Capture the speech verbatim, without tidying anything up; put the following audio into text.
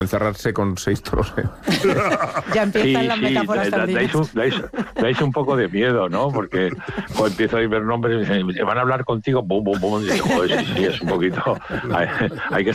encerrarse con seis toros. ¿eh? Ya empiezan Sí, las sí, metáforas da- da- taurinas. dais, un, dais, dais un poco de miedo, ¿no? Porque cuando empiezo a ver nombres y me dicen, ¿van a hablar contigo? Bum, bum, bum. Y digo, joder, sí, sí, es un poquito... Hay, hay que